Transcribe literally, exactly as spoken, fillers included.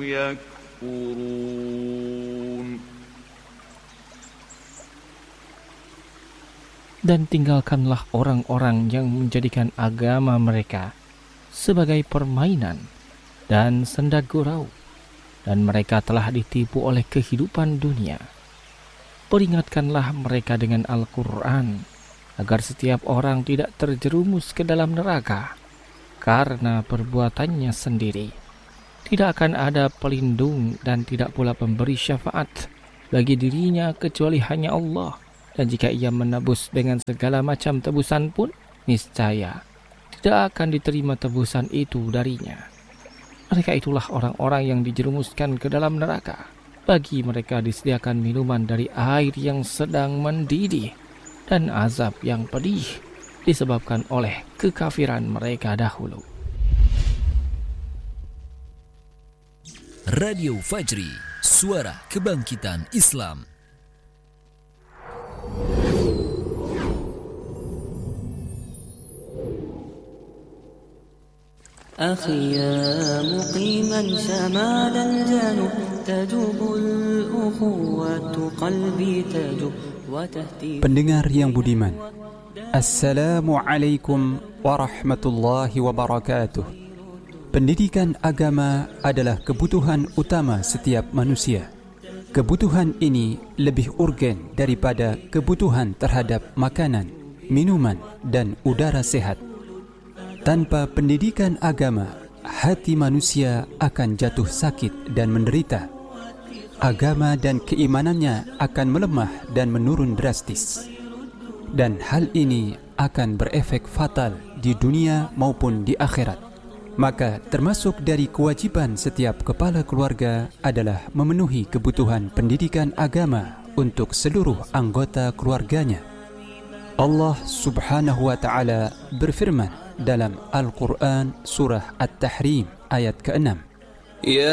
يكفرون. Dan tinggalkanlah orang-orang yang menjadikan agama mereka sebagai permainan dan senda gurau, dan mereka telah ditipu oleh kehidupan dunia. Peringatkanlah mereka dengan Al-Quran, agar setiap orang tidak terjerumus ke dalam neraka karena perbuatannya sendiri. Tidak akan ada pelindung dan tidak pula pemberi syafaat bagi dirinya kecuali hanya Allah. Dan jika ia menebus dengan segala macam tebusan pun, niscaya tidak akan diterima tebusan itu darinya. Mereka itulah orang-orang yang dijerumuskan ke dalam neraka. Bagi mereka disediakan minuman dari air yang sedang mendidih dan azab yang pedih disebabkan oleh kekafiran mereka dahulu. Radio Fajri, suara kebangkitan Islam. أخي يا مقيما شمال الجنوب تجوب الأخوة قلبي تجوب وتهتي. Pendengar yang budiman, Assalamualaikum warahmatullahi wabarakatuh. Pendidikan agama adalah kebutuhan utama setiap manusia. Kebutuhan ini lebih urgen daripada kebutuhan terhadap makanan, minuman, dan udara sehat. Tanpa pendidikan agama, hati manusia akan jatuh sakit dan menderita. Agama dan keimanannya akan melemah dan menurun drastis. Dan hal ini akan berefek fatal di dunia maupun di akhirat. Maka termasuk dari kewajiban setiap kepala keluarga adalah memenuhi kebutuhan pendidikan agama untuk seluruh anggota keluarganya. Allah Subhanahu wa Ta'ala berfirman dalam Al-Quran surah At-Tahrim ayat keenam.